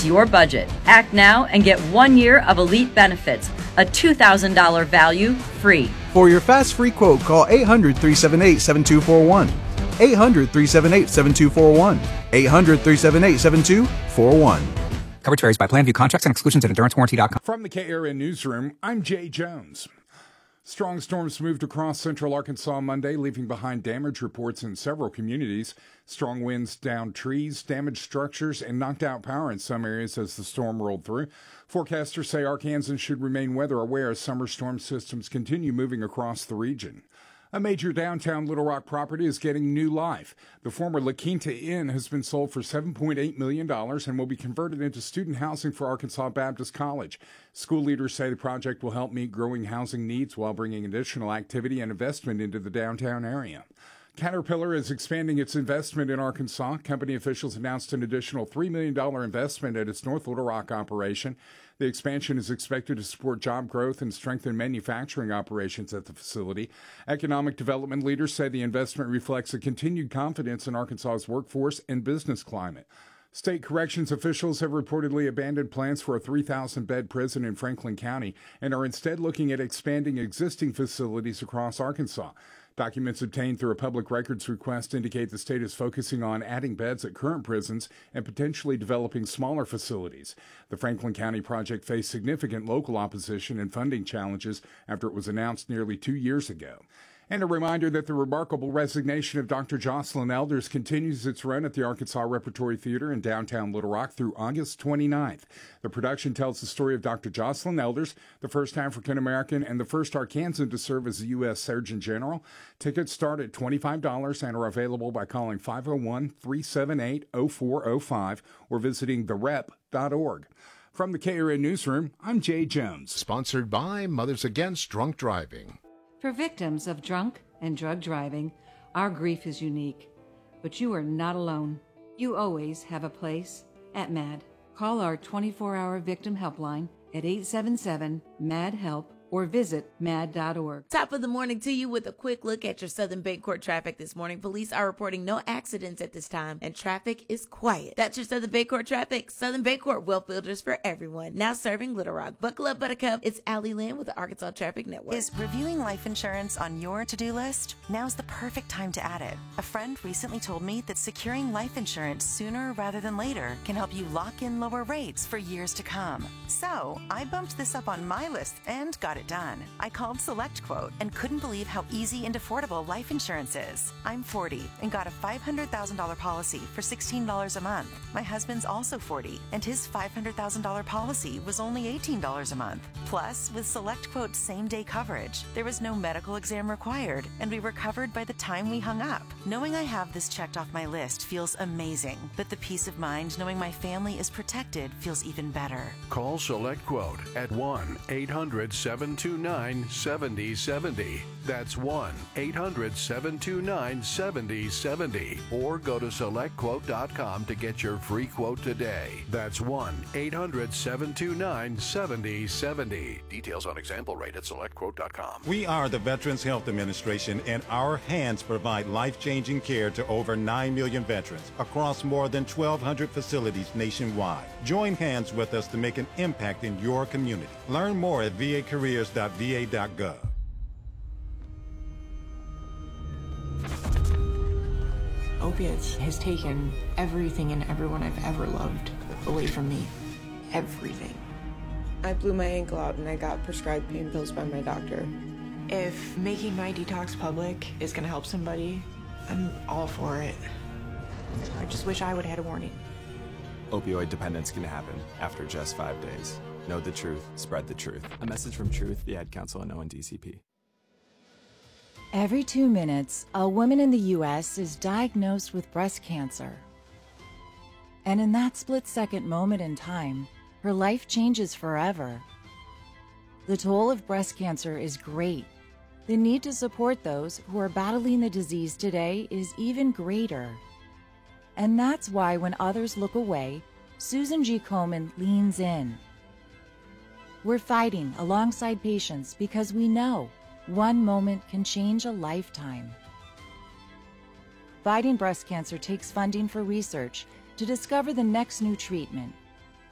fits your budget. Act now and get 1 year of elite benefits, a $2,000 value free. For your fast free quote, call 800-378-7241. 800-378-7241. 800-378-7241. Coverage varies by plan. View contracts and exclusions at endurancewarranty.com. From the KRN Newsroom, I'm Jay Jones. Strong storms moved across central Arkansas Monday, leaving behind damage reports in several communities. Strong winds downed trees, damaged structures, and knocked out power in some areas as the storm rolled through. Forecasters say Arkansans should remain weather aware as summer storm systems continue moving across the region. A major downtown Little Rock property is getting new life. The former La Quinta Inn has been sold for $7.8 million and will be converted into student housing for Arkansas Baptist College. School leaders say the project will help meet growing housing needs while bringing additional activity and investment into the downtown area. Caterpillar is expanding its investment in Arkansas. Company officials announced an additional $3 million investment at its North Little Rock operation. The expansion is expected to support job growth and strengthen manufacturing operations at the facility. Economic development leaders say the investment reflects a continued confidence in Arkansas's workforce and business climate. State corrections officials have reportedly abandoned plans for a 3,000-bed prison in Franklin County and are instead looking at expanding existing facilities across Arkansas. Documents obtained through a public records request indicate the state is focusing on adding beds at current prisons and potentially developing smaller facilities. The Franklin County project faced significant local opposition and funding challenges after it was announced nearly 2 years ago. And a reminder that the remarkable resignation of Dr. Jocelyn Elders continues its run at the Arkansas Repertory Theater in downtown Little Rock through August 29th. The production tells the story of Dr. Jocelyn Elders, the first African-American and the first Arkansan to serve as the U.S. Surgeon General. Tickets start at $25 and are available by calling 501-378-0405 or visiting therep.org. From the KRN Newsroom, I'm Jay Jones. Sponsored by Mothers Against Drunk Driving. For victims of drunk and drug driving, our grief is unique, but you are not alone. You always have a place at MAD. Call our 24-hour victim helpline at 877-MAD-HELP or visit mad.org. Top of the morning to you with a quick look at your Southern Bancorp traffic this morning. Police are reporting no accidents at this time, and traffic is quiet. That's your Southern Bancorp traffic. Southern Bancorp, wealth builders for everyone. Now serving Little Rock. Buckle up, Buttercup. It's Allie Lynn with the Arkansas Traffic Network. Is reviewing life insurance on your to-do list? Now's the perfect time to add it. A friend recently told me that securing life insurance sooner rather than later can help you lock in lower rates for years to come. So I bumped this up on my list and got it done. I called SelectQuote and couldn't believe how easy and affordable life insurance is. I'm 40 and got a $500,000 policy for $16 a month. My husband's also 40 and his $500,000 policy was only $18 a month. Plus, with SelectQuote's same-day coverage, there was no medical exam required and we were covered by the time we hung up. Knowing I have this checked off my list feels amazing, but the peace of mind knowing my family is protected feels even better. Call SelectQuote at 1-800-729-7070. That's 1-800-729-7070. Or go to SelectQuote.com to get your free quote today. That's 1-800-729-7070. Details on example rate at SelectQuote.com. We are the Veterans Health Administration, and our hands provide life-changing care to over 9 million veterans across more than 1,200 facilities nationwide. Join hands with us to make an impact in your community. Learn more at vacareers.va.gov. Opiates has taken everything and everyone I've ever loved away from me. Everything. I blew my ankle out and I got prescribed pain pills by my doctor. If making my detox public is gonna help somebody, I'm all for it. I just wish I would have had a warning. Opioid dependence can happen after just 5 days. Know the truth, spread the truth. A message from Truth, the Ad Council, and ONDCP. Every 2 minutes, a woman in the U.S. is diagnosed with breast cancer. And in that split-second moment in time, her life changes forever. The toll of breast cancer is great. The need to support those who are battling the disease today is even greater. And that's why when others look away, Susan G. Komen leans in. We're fighting alongside patients because we know one moment can change a lifetime. Fighting breast cancer takes funding for research to discover the next new treatment,